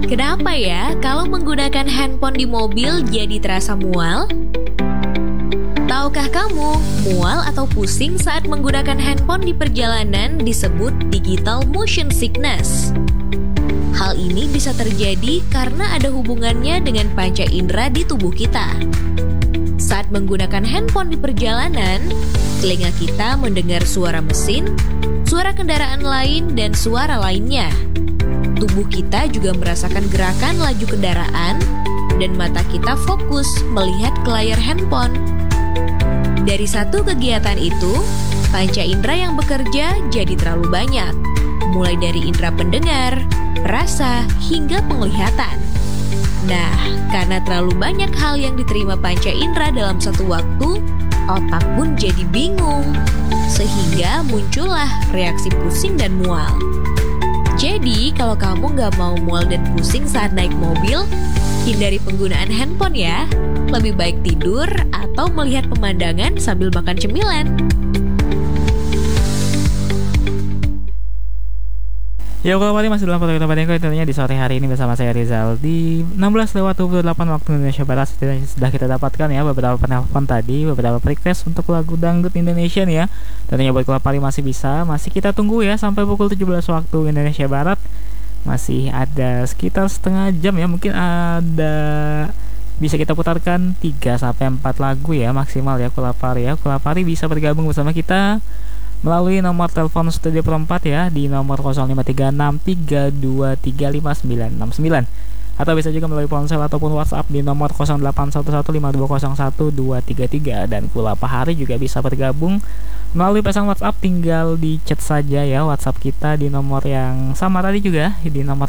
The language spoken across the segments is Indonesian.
Kenapa ya kalau menggunakan handphone di mobil jadi terasa mual? Tahukah kamu, mual atau pusing saat menggunakan handphone di perjalanan disebut digital motion sickness. Hal ini bisa terjadi karena ada hubungannya dengan panca indera di tubuh kita. Saat menggunakan handphone di perjalanan, telinga kita mendengar suara mesin, suara kendaraan lain, dan suara lainnya. Tubuh kita juga merasakan gerakan laju kendaraan, dan mata kita fokus melihat ke layar handphone. Dari satu kegiatan itu, panca indera yang bekerja jadi terlalu banyak, mulai dari indera pendengar, rasa, hingga penglihatan. Nah, karena terlalu banyak hal yang diterima panca indera dalam satu waktu, otak pun jadi bingung, sehingga muncullah reaksi pusing dan mual. Jadi, kalau kamu nggak mau mual dan pusing saat naik mobil, hindari penggunaan handphone ya. Lebih baik tidur atau melihat pemandangan sambil makan cemilan. Ya, kalau masih dalam foto kita tentunya di sore hari ini bersama saya Rizal di 16:28 waktu Indonesia Barat. Sudah kita dapatkan ya beberapa penelpon tadi, beberapa request untuk lagu dangdut Indonesia nih ya. Tentunya buat Kelapari masih bisa, masih kita tunggu ya sampai pukul 17 waktu Indonesia Barat. Masih ada sekitar setengah jam ya, mungkin ada bisa kita putarkan 3-4 lagu ya maksimal ya Kelapari ya. Kelapari bisa bergabung bersama kita melalui nomor telepon studio perempat ya di nomor 0536323599, atau bisa juga melalui ponsel ataupun WhatsApp di nomor 081152012333. Dan Kulapahari juga bisa bergabung melalui pesan WhatsApp, tinggal di chat saja ya WhatsApp kita di nomor yang sama tadi juga di nomor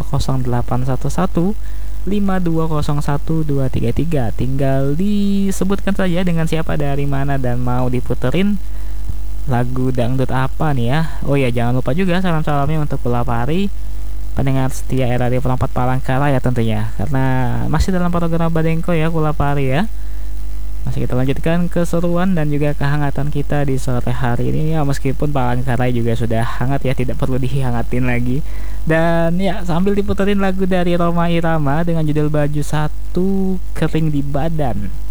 081152012333. Tinggal disebutkan saja dengan siapa, dari mana, dan mau diputerin lagu dangdut apa nih ya. Oh ya, jangan lupa juga salam-salamnya untuk Kulapari, pendengar setia Radio Perempat Palangkaraya ya tentunya, karena masih dalam program Badengko ya Kulapari ya. Masih kita lanjutkan keseruan dan juga kehangatan kita di sore hari ini ya, meskipun Palangkaraya juga sudah hangat ya, tidak perlu dihangatin lagi. Dan ya, sambil diputerin lagu dari Rhoma Irama dengan judul Baju Satu Kering di Badan.